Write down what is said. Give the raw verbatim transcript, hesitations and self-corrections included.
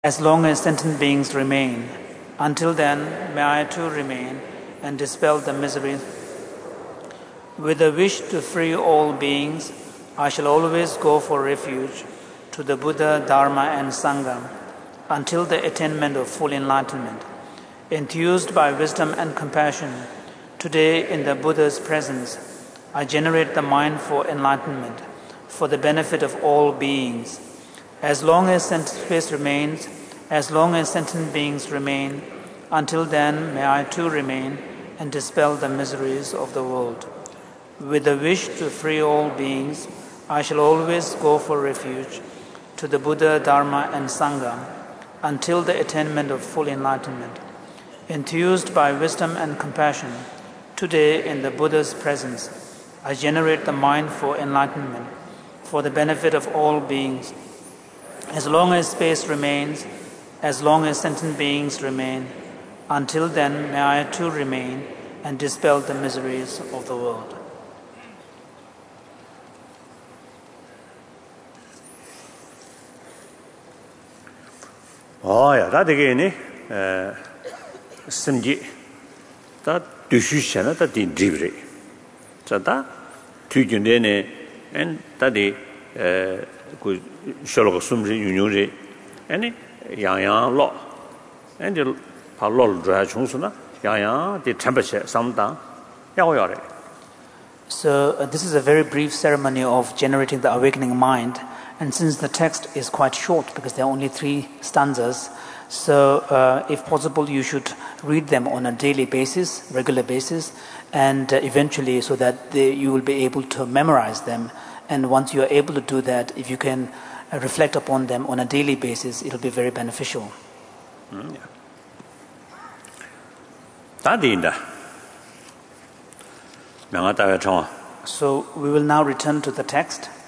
as long as sentient beings remain. Until then, may I too remain and dispel the misery. With a wish to free all beings, I shall always go for refuge to the Buddha, Dharma, and Sangha until the attainment of full enlightenment. Enthused by wisdom and compassion, today in the Buddha's presence, I generate the mind for enlightenment, for the benefit of all beings. As long as space remains, as long as sentient beings remain, until then may I too remain and dispel the miseries of the world. With the wish to free all beings, I shall always go for refuge to the Buddha, Dharma, and Sangha until the attainment of full enlightenment. Enthused by wisdom and compassion, today in the Buddha's presence, I generate the mind for enlightenment, for the benefit of all beings. As long as space remains, as long as sentient beings remain, until then may I too remain and dispel the miseries of the world. Oh, yeah, that again, eh, Simji, that Dushana, that in Dibri. So that, two Jundene, and that the Sherlock Sumri, Unuri, and Yang Yang Law, and the Palol Drachungsuna, Yang Yang, the temperature, some down, Yawari. So, uh, this is a very brief ceremony of generating the awakening mind. And since the text is quite short, because there are only three stanzas, so uh, if possible, you should read them on a daily basis, regular basis, and uh, eventually so that they, you will be able to memorize them. And once you are able to do that, if you can uh, reflect upon them on a daily basis, it will be very beneficial. Mm, yeah. So we will now return to the text.